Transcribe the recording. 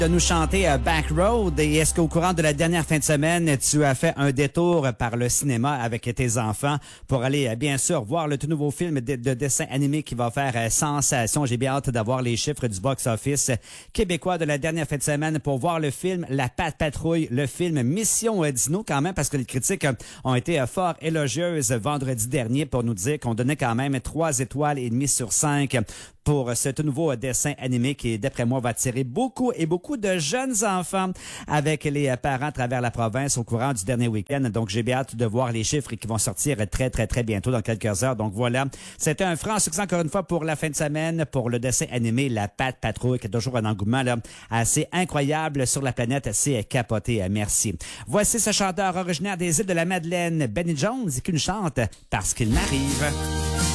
De nous chanter Back Road. Et est-ce qu'au courant de la dernière fin de semaine, tu as fait un détour par le cinéma avec tes enfants pour aller, bien sûr, voir le tout nouveau film de dessin animé qui va faire sensation? J'ai bien hâte d'avoir les chiffres du box-office québécois de la dernière fin de semaine pour voir le film La Patte Patrouille, le film Mission Dino quand même, parce que les critiques ont été fort élogieuses vendredi dernier pour nous dire qu'on donnait quand même 3 étoiles et demie sur 5 pour ce tout nouveau dessin animé qui, d'après moi, va attirer beaucoup de jeunes enfants avec les parents à travers la province au courant du dernier week-end. Donc, j'ai bien hâte de voir les chiffres qui vont sortir très bientôt dans quelques heures. Donc, voilà. C'était un franc succès encore une fois pour la fin de semaine pour le dessin animé La Patte Patrouille qui a toujours un engouement là, assez incroyable sur la planète. C'est capoté. Merci. Voici ce chanteur originaire des îles de la Madeleine, Benny Jones, qui nous chante Parce qu'il m'arrive.